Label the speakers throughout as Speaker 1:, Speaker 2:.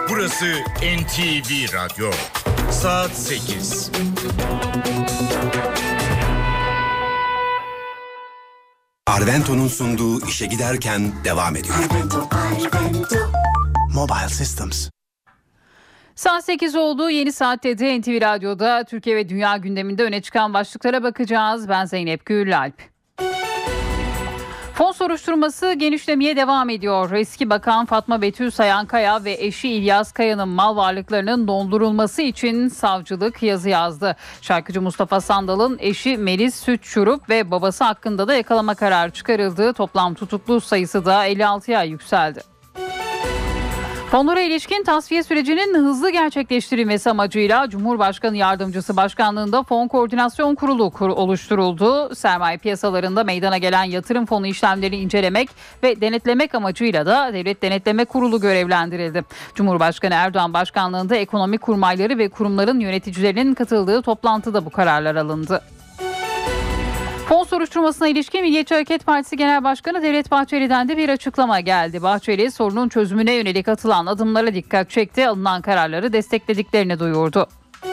Speaker 1: Burası NTV Radyo. Saat 8.
Speaker 2: Arvento'nun sunduğu işe giderken devam ediyor.
Speaker 3: Arvento. Mobile Systems.
Speaker 4: Saat 8 oldu. Yeni saatte de NTV Radyo'da Türkiye ve dünya gündeminde öne çıkan başlıklara bakacağız. Ben Zeynep Gülalp. Fon soruşturması genişlemeye devam ediyor. Eski Bakan Fatma Betül Sayankaya ve eşi İlyas Kaya'nın mal varlıklarının dondurulması için savcılık yazı yazdı. Şarkıcı Mustafa Sandal'ın eşi Melis Sütçurup ve babası hakkında da yakalama kararı çıkarıldı. Toplam tutuklu sayısı da 56'ya yükseldi. Fonlara ilişkin tasfiye sürecinin hızlı gerçekleştirilmesi amacıyla Cumhurbaşkanı Yardımcısı Başkanlığında Fon Koordinasyon Kurulu oluşturuldu. Sermaye piyasalarında meydana gelen yatırım fonu işlemlerini incelemek ve denetlemek amacıyla da Devlet Denetleme Kurulu görevlendirildi. Cumhurbaşkanı Erdoğan başkanlığında ekonomi kurmayları ve kurumların yöneticilerinin katıldığı toplantıda bu kararlar alındı. Fon soruşturmasına ilişkin Milliyetçi Hareket Partisi Genel Başkanı Devlet Bahçeli'den de bir açıklama geldi. Bahçeli sorunun çözümüne yönelik atılan adımlara dikkat çekti, alınan kararları desteklediklerini duyurdu.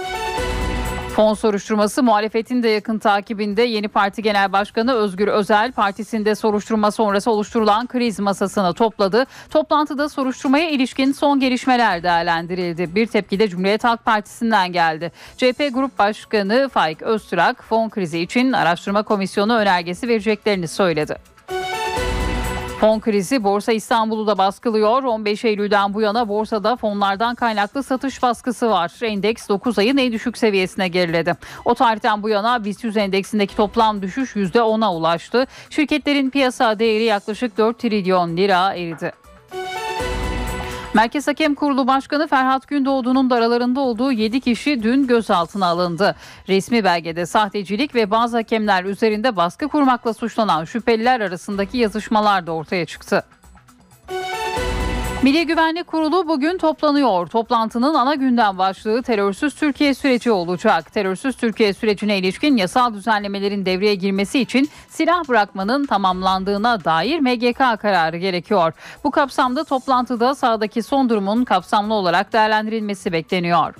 Speaker 4: Fon soruşturması muhalefetin de yakın takibinde. Yeni Parti Genel Başkanı Özgür Özel partisinde soruşturma sonrası oluşturulan kriz masasını topladı. Toplantıda soruşturmaya ilişkin son gelişmeler değerlendirildi. Bir tepki de Cumhuriyet Halk Partisi'nden geldi. CHP Grup Başkanı Faik Öztürk fon krizi için araştırma komisyonu önergesi vereceklerini söyledi. Fon krizi Borsa İstanbul'u da baskılıyor. 15 Eylül'den bu yana borsada fonlardan kaynaklı satış baskısı var. Endeks 9 ayın en düşük seviyesine geriledi. O tarihten bu yana BIST 100 endeksindeki toplam düşüş %10'a ulaştı. Şirketlerin piyasa değeri yaklaşık 4 trilyon lira eridi. Merkez Hakem Kurulu Başkanı Ferhat Gündoğdu'nun da aralarında olduğu 7 kişi dün gözaltına alındı. Resmi belgede sahtecilik ve bazı hakemler üzerinde baskı kurmakla suçlanan şüpheliler arasındaki yazışmalar da ortaya çıktı. Milli Güvenlik Kurulu bugün toplanıyor. Toplantının ana gündem başlığı terörsüz Türkiye süreci olacak. Terörsüz Türkiye sürecine ilişkin yasal düzenlemelerin devreye girmesi için silah bırakmanın tamamlandığına dair MGK kararı gerekiyor. Bu kapsamda toplantıda sahadaki son durumun kapsamlı olarak değerlendirilmesi bekleniyor.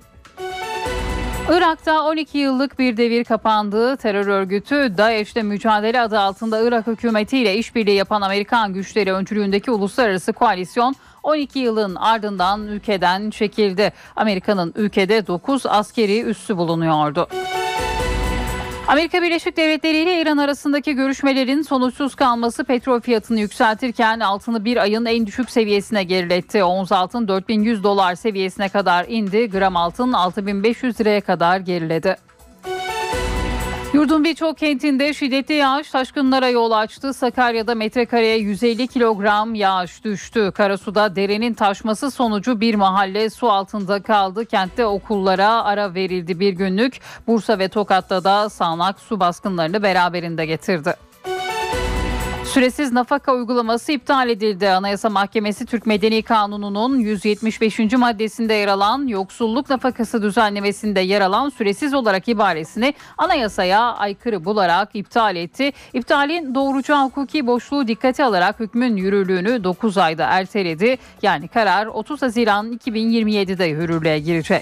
Speaker 4: Irak'ta 12 yıllık bir devir kapandı. Terör örgütü DAEŞ'le mücadele adı altında Irak hükümetiyle işbirliği yapan Amerikan güçleri öncülüğündeki uluslararası koalisyon 12 yılın ardından ülkeden çekildi. Amerika'nın ülkede 9 askeri üssü bulunuyordu. Amerika Birleşik Devletleri ile İran arasındaki görüşmelerin sonuçsuz kalması petrol fiyatını yükseltirken altını bir ayın en düşük seviyesine geriletti. Ons altın $4.100 seviyesine kadar indi. Gram altın 6.500 liraya kadar geriledi. Yurdun birçok kentinde şiddetli yağış taşkınlara yol açtı. Sakarya'da metrekareye 150 kilogram yağış düştü. Karasu'da derenin taşması sonucu bir mahalle su altında kaldı. Kentte okullara ara verildi bir günlük. Bursa ve Tokat'ta da sağanak su baskınlarını beraberinde getirdi. Süresiz nafaka uygulaması iptal edildi. Anayasa Mahkemesi Türk Medeni Kanunu'nun 175. maddesinde yer alan yoksulluk nafakası düzenlemesinde yer alan süresiz olarak ibaresini anayasaya aykırı bularak iptal etti. İptalin doğuracağı hukuki boşluğu dikkate alarak hükmün yürürlüğünü 9 ayda erteledi. Yani karar 30 Haziran 2027'de yürürlüğe girecek.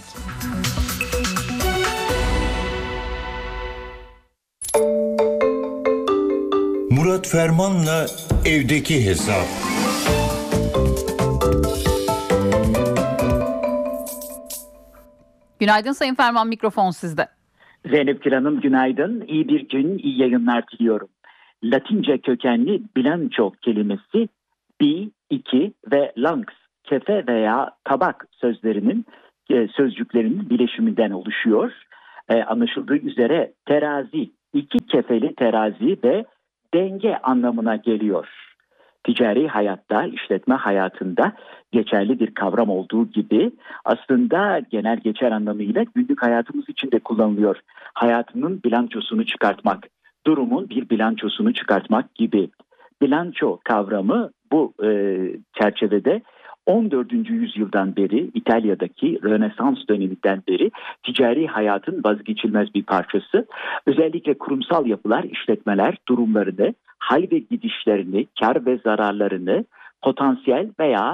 Speaker 1: Murat Ferman'la evdeki hesap.
Speaker 4: Günaydın Sayın Ferman, mikrofon sizde.
Speaker 5: Zeynep Gül Hanım günaydın. İyi bir gün, iyi yayınlar diliyorum. Latince kökenli bilanço kelimesi bi, iki ve lanx, kefe veya tabak sözcüklerinin bileşiminden oluşuyor. Anlaşıldığı üzere terazi, iki kefeli terazi ve denge anlamına geliyor. Ticari hayatta, işletme hayatında geçerli bir kavram olduğu gibi aslında genel geçer anlamıyla günlük hayatımız için de kullanılıyor. Hayatının bilançosunu çıkartmak, durumun bir bilançosunu çıkartmak gibi. Bilanço kavramı bu çerçevede 14. yüzyıldan beri İtalya'daki Rönesans döneminden beri ticari hayatın vazgeçilmez bir parçası. Özellikle kurumsal yapılar, işletmeler durumlarını, hal ve gidişlerini, kar ve zararlarını potansiyel veya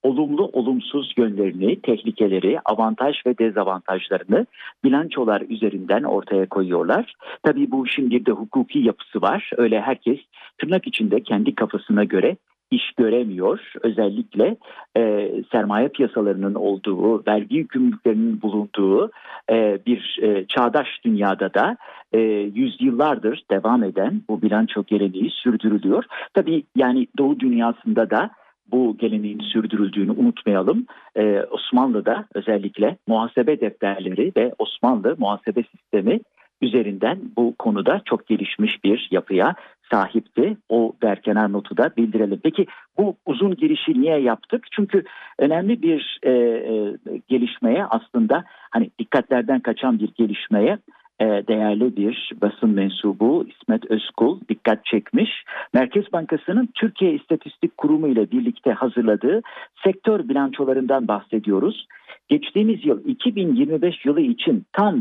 Speaker 5: olumlu olumsuz yönlerini, tehlikeleri, avantaj ve dezavantajlarını bilançolar üzerinden ortaya koyuyorlar. Tabii bu işin bir de hukuki yapısı var. Öyle herkes tırnak içinde kendi kafasına göre iş göremiyor. Özellikle sermaye piyasalarının olduğu, vergi yükümlülüklerinin bulunduğu bir çağdaş dünyada da yüzyıllardır devam eden bu bilanço geleneği sürdürülüyor. Tabii yani Doğu dünyasında da bu geleneğin sürdürüldüğünü unutmayalım. Osmanlı'da özellikle muhasebe defterleri ve Osmanlı muhasebe sistemi üzerinden bu konuda çok gelişmiş bir yapıya sahipti. O derkenar notu da bildirelim. Peki bu uzun girişi niye yaptık? Çünkü önemli bir gelişmeye, aslında hani dikkatlerden kaçan bir gelişmeye değerli bir basın mensubu İsmet Özkul dikkat çekmiş. Merkez Bankası'nın Türkiye İstatistik Kurumu ile birlikte hazırladığı sektör bilançolarından bahsediyoruz. Geçtiğimiz yıl 2025 yılı için tam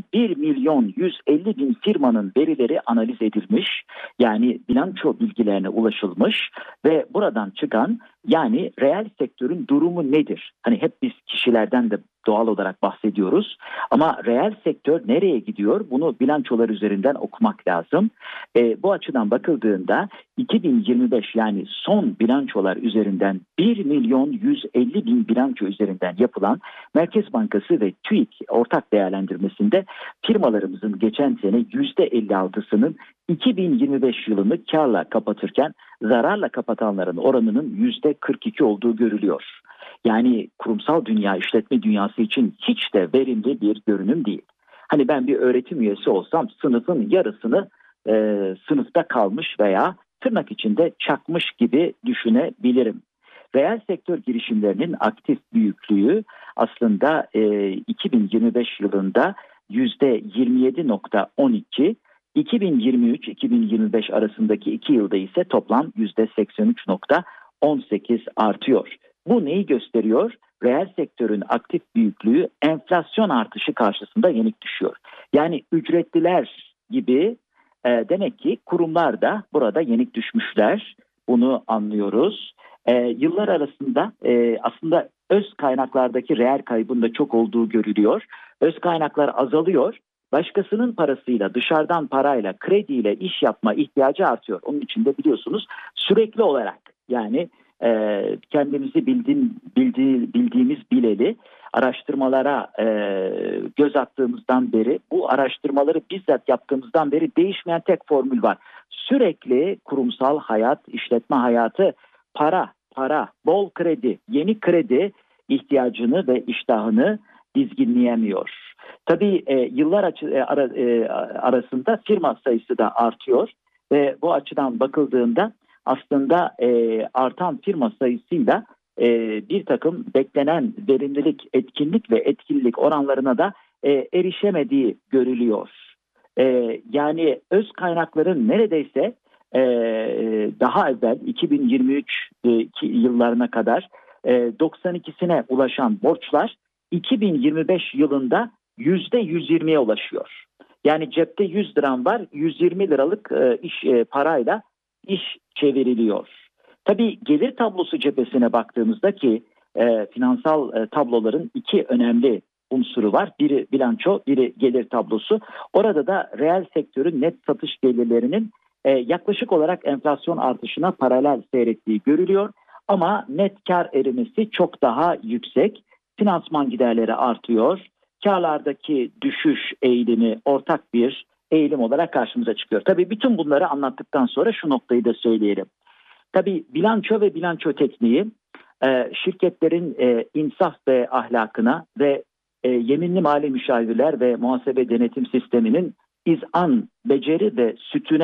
Speaker 5: 1.150.000 firmanın verileri analiz edilmiş. Yani bilanço bilgilerine ulaşılmış ve buradan çıkan, yani reel sektörün durumu nedir? Hani hep biz kişilerden de doğal olarak bahsediyoruz. Ama reel sektör nereye gidiyor? Bunu bilançolar üzerinden okumak lazım. Bu açıdan bakıldığında 2025, yani son bilançolar üzerinden 1.150.000 bilanço üzerinden yapılan Merkez Bankası ve TÜİK ortak değerlendirmesinde firmalarımızın geçen sene %56'sının 2025 yılını karla kapatırken zararla kapatanların oranının %42 olduğu görülüyor. Yani kurumsal dünya, işletme dünyası için hiç de verimli bir görünüm değil. Hani ben bir öğretim üyesi olsam sınıfın yarısını sınıfta kalmış veya tırnak içinde çakmış gibi düşünebilirim. Reel sektör girişimlerinin aktif büyüklüğü aslında 2025 yılında %27.12, 2023-2025 arasındaki 2 yılda ise toplam %83.18 artıyor. Bu neyi gösteriyor? Reel sektörün aktif büyüklüğü enflasyon artışı karşısında yenik düşüyor. Yani ücretliler gibi demek ki kurumlar da burada yenik düşmüşler. Bunu anlıyoruz. Yıllar arasında aslında öz kaynaklardaki reel kaybın da çok olduğu görülüyor. Öz kaynaklar azalıyor. Başkasının parasıyla, dışarıdan parayla, krediyle iş yapma ihtiyacı artıyor. Onun için de biliyorsunuz sürekli olarak, yani kendimizi bildiğimiz bileli araştırmalara göz attığımızdan beri, bu araştırmaları bizzat yaptığımızdan beri değişmeyen tek formül var. Sürekli kurumsal hayat, işletme hayatı para, bol kredi, yeni kredi ihtiyacını ve iştahını dizginleyemiyor. Tabii yıllar arasında firma sayısı da artıyor ve bu açıdan bakıldığında aslında artan firma sayısıyla bir takım beklenen verimlilik, etkinlik ve etkinlik oranlarına da erişemediği görülüyor. Yani öz kaynakların neredeyse daha evvel 2023 yıllarına kadar 92'sine ulaşan borçlar 2025 yılında %120'ye ulaşıyor. Yani cepte 100 liram var, 120 liralık parayla iş çevriliyor. Tabii gelir tablosu cephesine baktığımızda ki finansal tabloların iki önemli unsuru var. Biri bilanço, biri gelir tablosu. Orada da reel sektörün net satış gelirlerinin yaklaşık olarak enflasyon artışına paralel seyrettiği görülüyor. Ama net kar erimesi çok daha yüksek. Finansman giderleri artıyor. Karlardaki düşüş eğilimi ortak bir eğilim olarak karşımıza çıkıyor. Tabii bütün bunları anlattıktan sonra şu noktayı da söyleyelim. Tabii bilanço ve bilanço tekniği şirketlerin insaf ve ahlakına ve yeminli mali müşavirler ve muhasebe denetim sisteminin izan, beceri ve sütüne